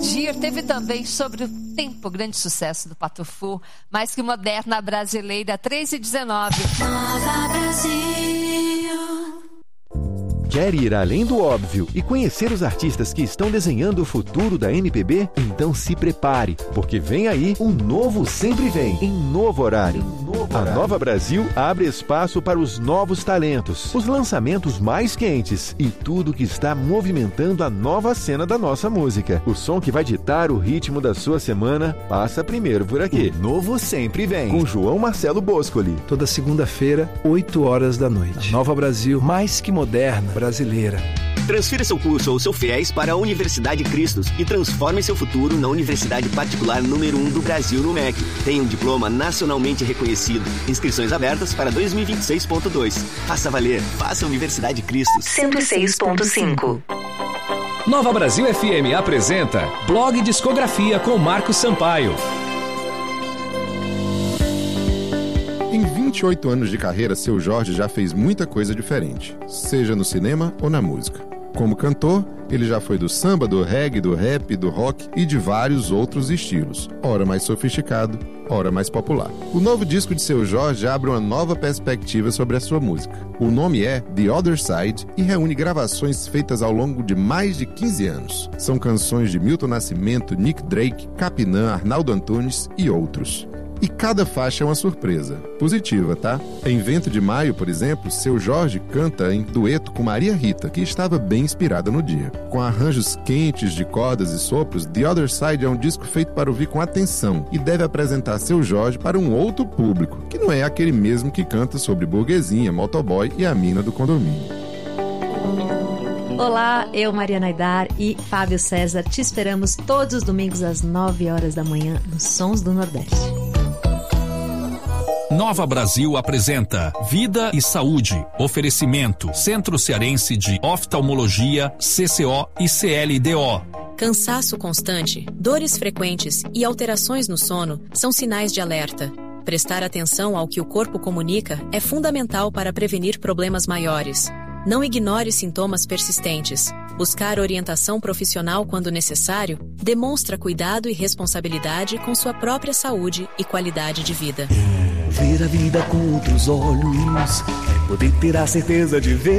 Dir. Teve também Sobre o Tempo, grande sucesso do Pato Fu, mais que moderna brasileira, 3h19. Nova Brasil. Quer ir além do óbvio e conhecer os artistas que estão desenhando o futuro da MPB? Então se prepare, porque vem aí um novo Sempre Vem, em novo horário. A Nova Brasil abre espaço para os novos talentos, os lançamentos mais quentes e tudo que está movimentando a nova cena da nossa música. O som que vai ditar o ritmo da sua semana passa primeiro por aqui. O novo Sempre Vem, com João Marcelo Boscoli. Toda segunda-feira, 8h da noite. Nova Brasil, mais que moderna, brasileira. Transfira seu curso ou seu FIES para a Universidade Cristos e transforme seu futuro na universidade particular número 1 do Brasil no MEC. Tem um diploma nacionalmente reconhecido. Inscrições abertas para 2026.2. Faça valer. Faça Universidade Cristos. 106.5. Nova Brasil FM apresenta Blog Discografia com Marcos Sampaio. Em 28 anos de carreira, Seu Jorge já fez muita coisa diferente, seja no cinema ou na música. Como cantor, ele já foi do samba, do reggae, do rap, do rock e de vários outros estilos, ora mais sofisticado, ora mais popular. O novo disco de Seu Jorge abre uma nova perspectiva sobre a sua música. O nome é The Other Side e reúne gravações feitas ao longo de mais de 15 anos. São canções de Milton Nascimento, Nick Drake, Capinã, Arnaldo Antunes e outros. E cada faixa é uma surpresa. Positiva, tá? Em Vento de Maio, por exemplo, Seu Jorge canta em dueto com Maria Rita, que estava bem inspirada no dia. Com arranjos quentes de cordas e sopros, The Other Side é um disco feito para ouvir com atenção e deve apresentar Seu Jorge para um outro público, que não é aquele mesmo que canta sobre burguesinha, motoboy e a mina do condomínio. Olá, eu, Mariana Aidar e Fábio César, te esperamos todos os domingos às 9h da manhã nos Sons do Nordeste. Nova Brasil apresenta Vida e Saúde. Oferecimento Centro Cearense de Oftalmologia, CCO e CLDO. Cansaço constante, dores frequentes e alterações no sono são sinais de alerta. Prestar atenção ao que o corpo comunica é fundamental para prevenir problemas maiores. Não ignore sintomas persistentes. Buscar orientação profissional quando necessário demonstra cuidado e responsabilidade com sua própria saúde e qualidade de vida. Ver a vida com outros olhos é poder ter a certeza de ver